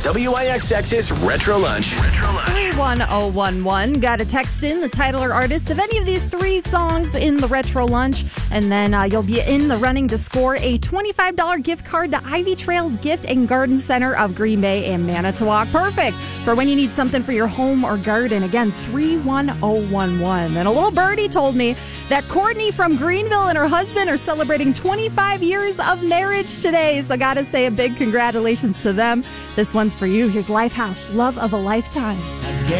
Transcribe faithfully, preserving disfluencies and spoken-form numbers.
It's W I X X's Retro Lunch. Retro Lunch. three one zero one one. Got to text in the title or artist of any of these three songs in the Retro Lunch, and then uh, you'll be in the running to score a twenty-five dollars gift card to Ivy Trails Gift and Garden Center of Green Bay and Manitowoc. Perfect for when you need something for your home or garden. Again, three one zero one one. And a little birdie told me that Courtney from Greenville and her husband are celebrating twenty-five years of marriage today. So got to say a big congratulations to them. This one's for you. Here's Lifehouse, Love of a Lifetime.